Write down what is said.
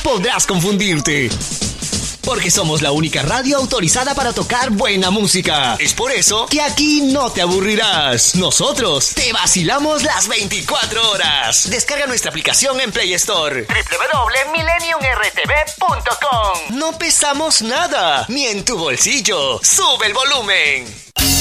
podrás confundirte. Porque somos la única radio autorizada para tocar buena música. Es por eso que aquí no te aburrirás. Nosotros te vacilamos las 24 horas. Descarga nuestra aplicación en Play Store. www.millenniumrtv.com. No pesamos nada, ni en tu bolsillo. Sube el volumen.